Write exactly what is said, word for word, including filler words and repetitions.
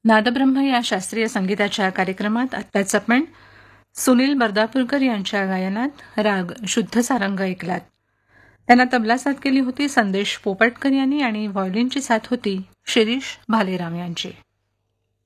नादब्रह्म या शास्त्रीय संगीताच्या कार्यक्रमात आत्ताच आपण सुनील बर्दापूरकर यांच्या गायनात राग शुद्ध सारंग ऐकलात. त्यांना तबला साथ केली होती संदेश पोपटकर यांनी आणि व्हायोलिनची साथ होती शिरीष भालेराव यांची.